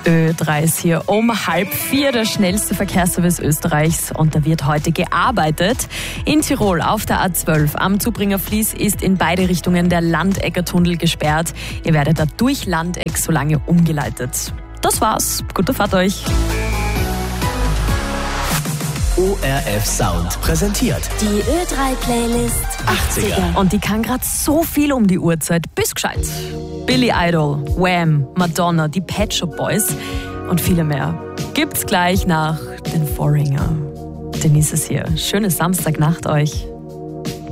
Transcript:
Ö3 ist hier um 3:30, der schnellste Verkehrsservice Österreichs, und da wird heute gearbeitet. In Tirol auf der A12 am Zubringer Fließ ist in beide Richtungen der Landecker Tunnel gesperrt. Ihr werdet da durch Landeck so lange umgeleitet. Das war's. Gute Fahrt euch. ORF Sound präsentiert die Ö3-Playlist 80er. Und die kann gerade so viel um die Uhrzeit. Bis gescheit. Billy Idol, Wham, Madonna, die Pet Shop Boys und viele mehr. Gibt's gleich nach den Foreigner. Denise ist hier. Schöne Samstagnacht euch.